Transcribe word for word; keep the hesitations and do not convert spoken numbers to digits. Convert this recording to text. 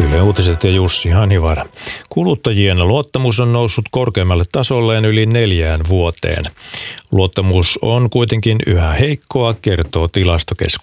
Yle Uutiset ja Jussi Hanivar. Kuluttajien luottamus on noussut korkeammalle tasolleen yli neljään vuoteen. Luottamus on kuitenkin yhä heikkoa, kertoo Tilastokeskus.